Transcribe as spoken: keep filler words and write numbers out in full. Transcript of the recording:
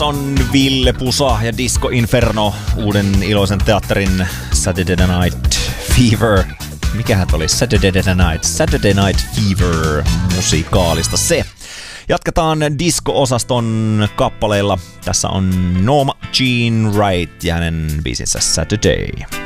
Tässä on Ville Pusa ja Disco Inferno uuden iloisen teatterin Saturday Night Fever. Mikähän oli Saturday Night? Saturday Night Fever musikaalista se. Jatketaan disco-osaston kappaleilla. Tässä on Norma Jean Wright ja hänen biisinsä Saturday.